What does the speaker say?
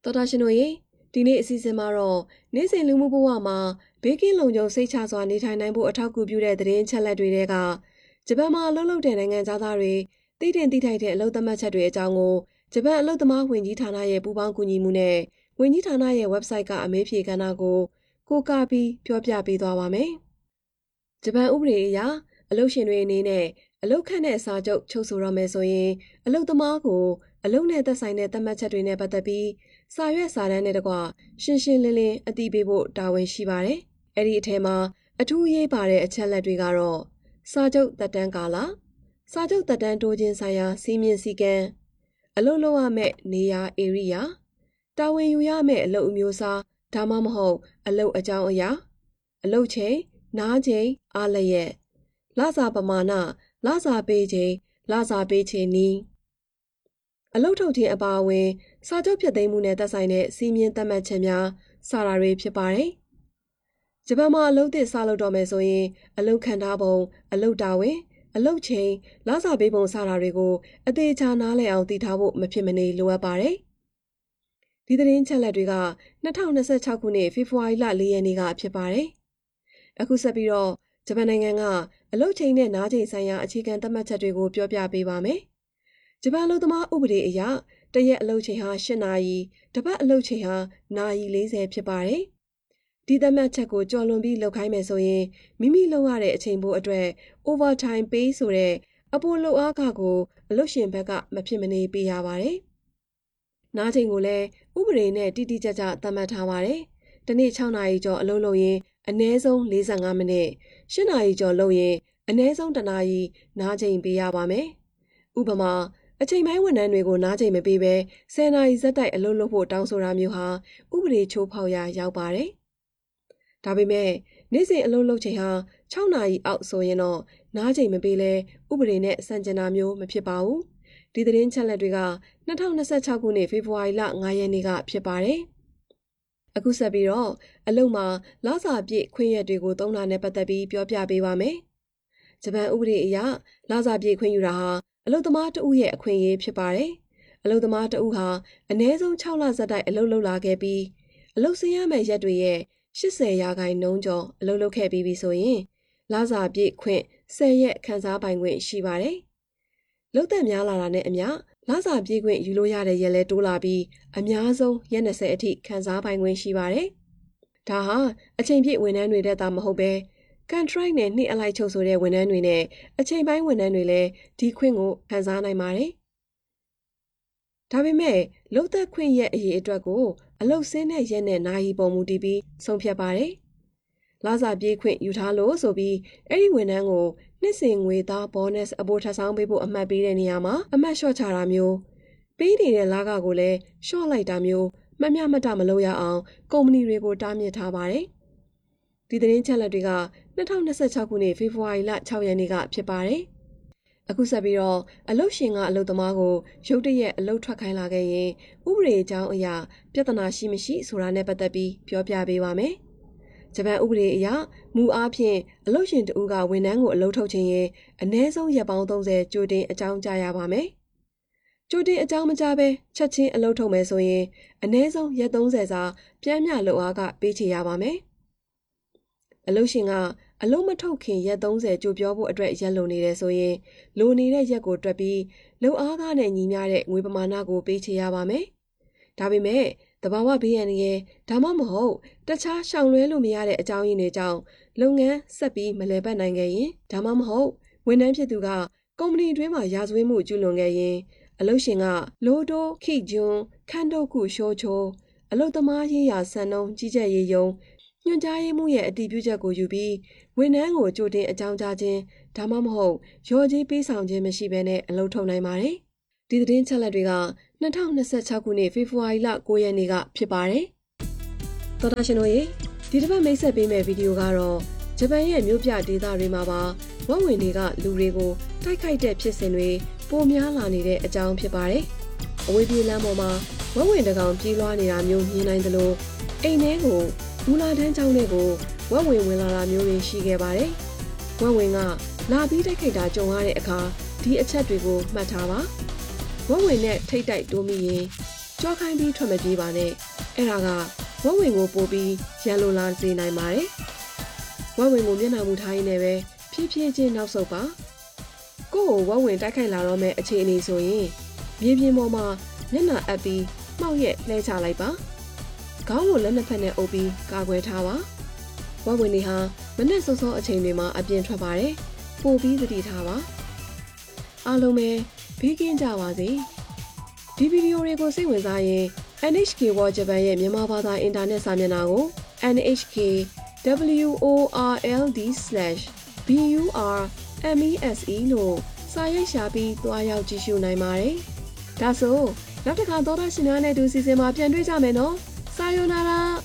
တော်တာရှင်တို့ရေဒီနေ့အစီအစဉ်မှာတော့နေ့စဉ်လူမှုဘဝမှာဘေးကင်းလုံခြုံစိတ်ချစွာနေထိုင်နိုင်ဖို့အထောက်အကူပြုတဲ့သတင်းချက်လက်တွေကဂျပန်မှာအလုပ်လုပ်တဲ့နိုင်ငံသားတွေသိတင်သိထိုက်တဲ့အလုပ်သမားချက်တွေအကြောင်းကိုဂျပန်အလုပ်သမားဝန်ကြီးဌာနရဲ့ပူးပေါင်းကူညီမှုနဲ့ဝန်ကြီးဌာနရဲ့ website ကအမေးဖြေကဏ္ဍကိုကားပြီးပြောပြပေးသွားပါမယ်။ဂျပန်ဥပဒေအရအလုပ်ရှင်တွေအနေနဲ့အလုပ်ခန့်တဲ့စာချုပ်ချုပ်ဆိုရမယ်ဆိုရင်အလုပ်သမားကိုအလုပ်နဲ့သက်ဆိုင်တဲ့သတ်မှတ်ချက်တွေနဲ့ပတ်သက်ပြီးစာရွက်စာတမ်းနဲ့တကွရှင်းရှင်းလင်းလင်းအသိပေးဖို့တာဝန်ရှိပါတယ်။အဲ့ဒီအထက်မှာအထူးအရေးပါတဲ့အချက်လက်တွေကတော့စာချုပ်သက်တမ်းကာလစာချုပ်သက်တမ်းတိုးခြင်းဆိုင်ရာစီမင်းစည်းကမ်းအလုပ်လုပ်ရမယ့်နေရာဧရိယာတာဝန်ယူရမယ့်အလုပ်အမျိုးအစားဒါမှမဟုတ်အလုပ်အကြောင်းအရာအလုပ်ချိန်နားချိန်အားလျက်လစာပမာဏလစာပေးချိန်လစာပေးချိန်နီးအလုပ်ထုတ်ခြင်းအပါအဝင်စာချုပ်ဖြတ်သိမ်းမှုနဲ့သက်ဆိုင်တဲ့စီမင်းသတ်မှတ်ချက်များစတာတွေဖြစ်ပါတယ်။ဂျပန်မှာအလုပ်သစ်စလုပ်တော့မယ်ဆိုရင်အလုပ်ခံထားပုံအလုပ်တာဝန်အလုပ်ချိန်လစာပေးပုံစတာတွေကိုအသေးချာနားလည်အောင်သိထားဖို့မဖြစ်မနေလိုအပ်ပါတယ်။ဒီသတင်းချက်လက်တွေက2026ခုနှစ်ဖေဖော်ဝါရီလ4ရက်နေ့ကဖြစ်ပါတယ်။အခုဆက်ပြီးတော့ဂျပန်နိုင်ငံကအလုပ်ချိန်နဲ့နားချိန်ဆိုင်ရာအခြေခံသတ်မှတ်ချက်တွေကိုပြောပြပေးပါမယ်။ဂျပန်အလုပ်သမားဥပဒေအရတရက်အလုပ်ချိန်ဟာ8နာရီတစ်ပတ်အလုပ်ချိန်ဟာနာရီ40ဖြစ်ပါတယ်။ဒီသတ်မှတ်ချက်ကိုကျော်လွန်ပြီးလုပ်ခိုင်းမယ်ဆိုရင်မိမိလုပ်ရတဲ့အချိန်ပိုအတွက် overtime pay ဆိုတဲ့အပိုလုပ်အားခကိုအလုပ်ရှင်ဘက်ကမဖြစ်မနေပေးရပါတယ်။နားချိန်ကိုလည်းဥပဒေနဲ့တိတိကျကျသတ်မှတ်ထားပါတယ်။တနေ့6နာရီကျော်အလုပ်လုပ်ရင်အနည်းဆုံး45မိနစ်8နာရီကျော်လုပ်ရင်အနည်းဆုံး1နာရီနားချိန်ပေးရပါမယ်။ဥပမာအချိန်ပိုင်းဝန်ထမ်းတွေကိုနားချိန်မပေးဘဲ10နာရီဇက်တိုက်အလုပ်လုပ်ဖို့တောင်းဆိုတာမျိုးဟာဥပဒေချိုးဖောက်ရာရောက်ပါတယ်။ဒါပေမဲ့နေ့စဉ်အလုပ်လုပ်ချိန်ဟာ6နာရီအောက်ဆိုရင်တော့နားချိန်မပေးလဲဥပဒေနဲ့ဆန့်ကျင်တာမျိုးမဖြစ်ပါဘူး။ဒီသတင်းချက်လက်တွေက2026ခုနှစ်ဖေဖော်ဝါရီလ9ရက်နေ့ကဖြစ်ပါတယ်။အခုဆက်ပြီးတော့အလုပ်မှာလစာပြည့်ခွင့်ရက်တွေကိုသုံးတာနဲ့ပတ်သက်ပြီးပြောပြပေးပါမယ်။ဂျပန်ဥပဒေအရလစာပြည့်ခွင့်ယူတာဟာအလုပ်သမားတဦးရဲ့အခွင့်အရေးဖြစ်ပါတယ်။အလုပ်သမားတဦးဟာအနည်းဆုံး6လဇက်တိုက်အလုပ်လုပ်လာခဲ့ပြီးအလုပ်ဆင်းရမယ့်ရက်တွေရဲ့80%ကျော်အလုပ်လုပ်ခဲ့ပြီးပြီဆိုရင်လစာပြည့်ခွင့်10ရက်ခန်းစားပိုင်ခွင့်ရှိပါတယ်။လုပ်သက်များလာတာနဲ့အမျှလစာပြည့်ခွင့်ယူလို့ရတဲ့ရက်လဲတိုးလာပြီးအများဆုံးရက်20အထိခန်းစားပိုင်ခွင့်ရှိပါတယ်။ဒါဟာအချိန်ပြည့်ဝန်ထမ်းတွေတဲ့တာမဟုတ်ပဲcontract နဲ့နှစ်အလိုက်ချုပ်ဆိုတဲ့ဝန်ထမ်းတွေနဲ့အချိန်ပိုင်းဝန်ထမ်းတွေလည်းဒီခွင့်ကိုခံစားနိုင်ပါတယ်။ဒါပေမဲ့လုပ်သက်ခွင့်ရဲ့အရေးအတွက်ကိုအလုပ်ဆင်းတဲ့ရက်နဲ့နာရီပုံမူတည်ပြီးဆုံးဖြတ်ပါတယ်။လစာပြေးခွင့်ယူထားလို့ဆိုပြီးအဲ့ဒီဝန်ထမ်းကိုနှစ်စဉ်ငွေသား bonus အပိုထပ်ဆောင်ပေးဖို့အမှတ်ပေးတဲ့နေရာမှာအမှတ်လျှော့ချတာမျိုးပေးနေတဲ့လခကိုလည်းလျှော့လိုက်တာမျိုးမမျှမတမလုပ်ရအောင်ကုမ္ပဏီတွေကိုတားမြစ်ထားပါတယ်။ဒီသတင်းချက်လက်တွေက2026ခုနှစ်ဖေဖော်ဝါရီလ6ရက်နေ့ကဖြစ်ပါတယ်။အခုဆက်ပြီးတော့အလုပ်ရှင်ကအလုပ်သမားကိုရုတ်တရက်အလုပ်ထွက်ခိုင်းလာခဲ့ရင်ဥပဒေအကြောင်းအရာပြဿနာရှိမရှိဆိုတာနဲ့ပတ်သက်ပြီးပြောပြပေးပါမယ်။ဂျပန်ဥပဒေအရမူအားဖြင့်အလုပ်ရှင်တဦးကဝန်ထမ်းကိုအလုပ်ထုတ်ခြင်းရင်အနည်းဆုံးရက်ပေါင်း30ကြိုတင်အကြောင်းကြားရပါမယ်။ကြိုတင်အကြောင်းမကြားဘဲချက်ချင်းအလုပ်ထုတ်မယ်ဆိုရင်အနည်းဆုံးရက်30စာပြန်မျှလုပ်အားကပေးချေရပါမယ်။အလုပ်ရှင်ကအလုံးမထုတ်ခင်ရက်30ကြိုပြောဖို့အတွက်ရက်လုံနေတယ်ဆိုရင်လိုနေတဲ့ရက်ကိုတွက်ပြီးလုပ်အားကားနဲ့ညီမျှတဲ့ငွေပမာဏကိုပေးချေရပါမယ်။ဒါပေမဲ့သဘာဝဘေးရန်ရဲ့ဒါမှမဟုတ်တခြားရှောင်လွှဲလို့မရတဲ့အကြောင်းရင်းတွေကြောင့်လုပ်ငန်းဆက်ပြီးမလည်ပတ်နိုင်ခဲ့ရင်ဒါမှမဟုတ်ဝန်ထမ်းဖြစ်သူကကုမ္ပဏီတွင်းမှာရာဇဝတ်မှုကျူးလွန်ခဲ့ရင်အလုပ်ရှင်ကလိုတိုခိဂျွန်ခန်တိုကုရှိုးချိုအလုပ်သမားရေးရာစံနှုန်းကြီးကြပ်ရေးယုံညွှန်ကြားရေးမှူးရဲ့အတည်ပြုချက်ကိုယူပြီးဝန်ထမ်းကိုကြိုတင်အကြောင်းကြားခြင်းဒါမှမဟုတ်ရော်ကြီးပေးဆောင်ခြင်းမရှိဘဲနဲ့အလုပ်ထုတ်နိုင်ပါတယ်။ဒီသတင်းချက်လက်တွေက2026ခုနှစ်ဖေဖော်ဝါရီလ9ရက်နေ့ကဖြစ်ပါတယ်။သောတာရှင်တို့ရေဒီတစ်ပတ်မိတ်ဆက်ပေးမယ့်ဗီဒီယိုကတော့ဂျပန်ရဲ့မြို့ပြဒေသတွေမှာပါဝက်ဝင်တွေကလူတွေကိုတိုက်ခိုက်တဲ့ဖြစ်စဉ်တွေပိုများလာနေတဲ့အကြောင်းဖြစ်ပါတယ်။အဝေးပြေးလမ်းပေါ်မှာဝက်ဝင်တကောင်ပြေးလွှားနေတာမျိုးမြင်နိုင်သလိုအိမ်ထဲကိုမူလာတန်းချောင်းတွေကိုဝက်ဝင်လာတာမျိုးတွေရှိခဲ့ပါတယ်။ဝက်ဝင်ကလာပြီးတိုက်ခိုက်တာကြုံရတဲ့အခါဒီအချက်တွေကိုမှတ်ထားပါ။ဝက်ဝင်နဲ့ထိတ်တိုက်တိုးမိရင်ကြောခိုင်းပြီးထွက်မပြေးပါနဲ့အဲ့ဒါကဝက်ဝင်ကိုပို့ပြီးရန်လိုလာစေနိုင်ပါတယ်ဝက်ဝင်ကိုမျက်နှာမူထားရင်းနဲ့ပဲဖြည်းဖြည်းချင်းနောက်ဆုတ်ပါကိုယ့်ကိုဝက်ဝင်တိုက်ခိုက်လာတော့မဲ့အခြေအနေဆိုရင်မြေပြင်ပေါ်မှာမျက်နှာအပ်ပြီးမှောက်ရက်လှဲချလိုက်ပါခေါင်းကိုလက်နှစ်ဖက်နဲ့အုပ်ပြီးကာကွယ်ထားပါဝက်ဝင်တွေဟာမနေ့စောစောအချိန်တွေမှာအပြင်ထွက်ပါတယ်ပို့ပြီးသတိထားပါအားလုံးပဲဘေးကင်းကြပါစေဒီဗီဒီယိုတွေကိုစိတ်ဝင်စားရင် NHK World Japan ရဲ့မြန်မာဘာသာအင်တာနက်စာမျက်နှာကို nhkworld.burmese လို့စာရိုက်ရှာပြီးသွားရောက်ကြည့်ရှုနိုင်ပါတယ်။ဒါဆိုနောက်တစ်ခါသောတာရှင်များနဲ့အတူစီစဉ်မှာပြန်တွေ့ကြမယ်နော်။စာယောနာရာ